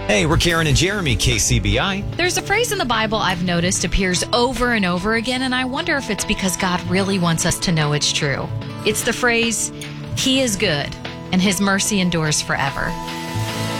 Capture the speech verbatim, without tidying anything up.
Hey, we're Karen and Jeremy, K C B I. There's a phrase in the Bible I've noticed appears over and over again, and I wonder if it's because God really wants us to know it's true. It's the phrase, He is good, and His mercy endures forever.